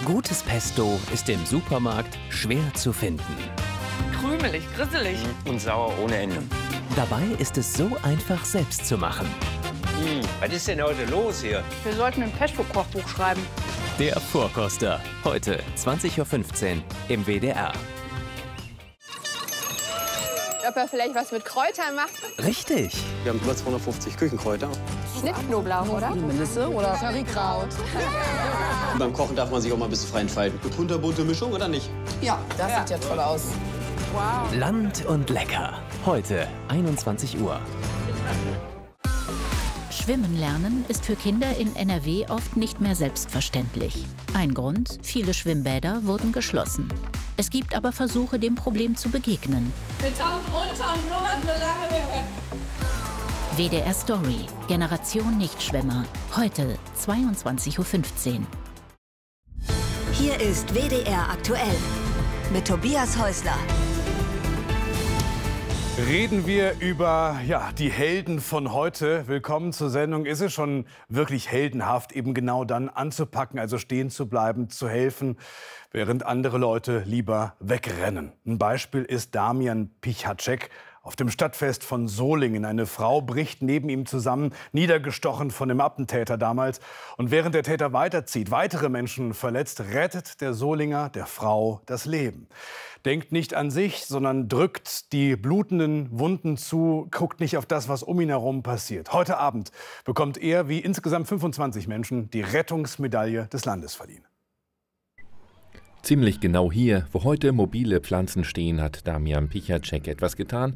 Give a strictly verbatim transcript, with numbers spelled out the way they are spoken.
Gutes Pesto ist im Supermarkt schwer zu finden. Krümelig, grisselig. Und sauer ohne Ende. Dabei ist es so einfach selbst zu machen. Hm, was ist denn heute los hier? Wir sollten ein Pesto-Kochbuch schreiben. Der Vorkoster. Heute zwanzig Uhr fünfzehn im W D R. Ob er vielleicht was mit Kräutern macht? Richtig. Wir haben über zweihundertfünfzig Küchenkräuter. Schnittknoblauch, oder? Melisse oder Currykraut. Beim Kochen darf man sich auch mal ein bisschen frei entfalten. Eine kunterbunte Mischung oder nicht? Ja, das sieht ja toll aus. Wow. Land und lecker. Heute einundzwanzig Uhr. Schwimmen lernen ist für Kinder in N R W oft nicht mehr selbstverständlich. Ein Grund: viele Schwimmbäder wurden geschlossen. Es gibt aber Versuche, dem Problem zu begegnen. Wir tauchen runter und blubbern so lange wir können. W D R Story. Generation Nichtschwimmer. Heute zweiundzwanzig Uhr fünfzehn. Hier ist W D R aktuell mit Tobias Häusler. Reden wir über ja, die Helden von heute. Willkommen zur Sendung. Ist es schon wirklich heldenhaft, eben genau dann anzupacken, also stehen zu bleiben, zu helfen, während andere Leute lieber wegrennen? Ein Beispiel ist Damian Pichacek auf dem Stadtfest von Solingen. Eine Frau bricht neben ihm zusammen, niedergestochen von dem Attentäter damals. Und während der Täter weiterzieht, weitere Menschen verletzt, rettet der Solinger der Frau das Leben. Denkt nicht an sich, sondern drückt die blutenden Wunden zu, guckt nicht auf das, was um ihn herum passiert. Heute Abend bekommt er, wie insgesamt fünfundzwanzig Menschen, die Rettungsmedaille des Landes verliehen. Ziemlich genau hier, wo heute mobile Pflanzen stehen, hat Damian Pichacek etwas getan,